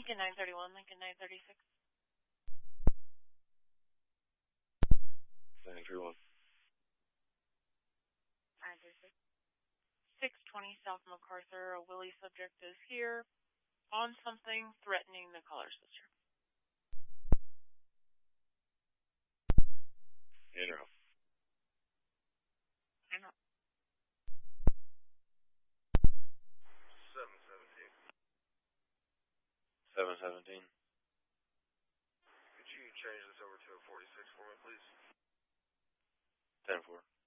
Lincoln 931, Lincoln 936. 931. 936. 620 South MacArthur. A Willie subject is here on something threatening the caller sister. In or out? I'm up. 717. Could you change this over to a 46 for me, please? 10-4.